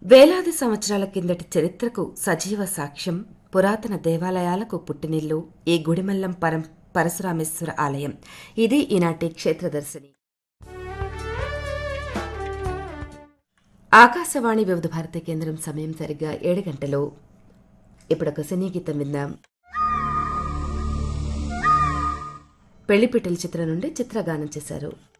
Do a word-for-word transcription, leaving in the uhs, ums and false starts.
వేలాది సంవత్సరాల కిందటి చరిత్రకు సజీవ సాక్ష్యం పురాతన దేవాలయాలకు పుట్టినిల్లు ఈ గుడిమల్లం పరం పరశురామేశ్వర ఆలయం. ఇది ఈనాటి క్షేత్రదర్శిని. ఆకాశవాణి వివిధ భారతి కేంద్రం సమయం సరిగ్గా ఏడు గంటలు. ఇప్పుడొక సినీ గీతం విందాం. పెళ్లిపిట్టల చిత్రం నుండి చిత్రగానం చేశారు.